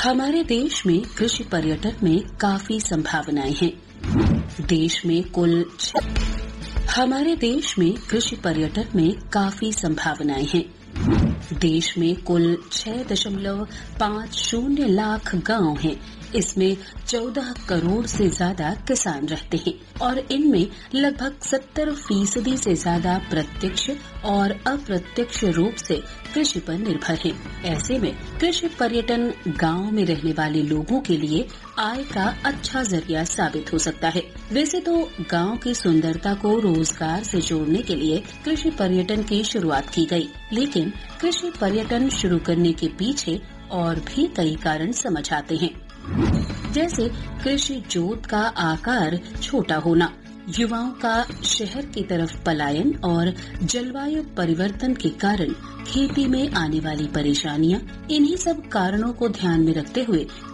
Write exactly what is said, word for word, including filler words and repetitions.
हमारे देश में कृषि पर्यटन में काफी संभावनाएं हैं। देश में कुल हमारे देश में कृषि पर्यटन में काफी संभावनाएं हैं। देश में कुल छह दशमलव पाँच शून्य लाख गांव हैं। इसमें चौदह करोड़ से ज्यादा किसान रहते हैं और इनमें लगभग सत्तर फीसदी से ज्यादा प्रत्यक्ष और अप्रत्यक्ष रूप से कृषि पर निर्भर हैं। ऐसे में कृषि पर्यटन गांव में रहने वाले लोगों के लिए आय का अच्छा जरिया साबित हो सकता है। वैसे तो गांव की सुंदरता को रोजगार से जोड़ने के लिए कृषि पर्यटन की शुरुआत की गई, लेकिन कृषि पर्यटन शुरू करने के पीछे और भी कई कारण समझ आते हैं, जैसे कृषि जोत का आकार छोटा होना, युवाओं का शहर की तरफ पलायन और जलवायु परिवर्तन के कारण खेती में आने वाली परेशानियां। इन्हीं सब कारणों को ध्यान में रखते हुए